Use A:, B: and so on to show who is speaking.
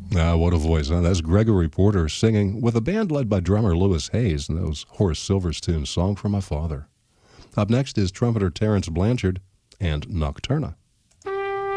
A: Ah, what a voice, huh? That's Gregory Porter singing with a band led by drummer Lewis Hayes, and those Horace Silver's tune, Song for My Father. Up next is trumpeter Terence Blanchard and Nocturna.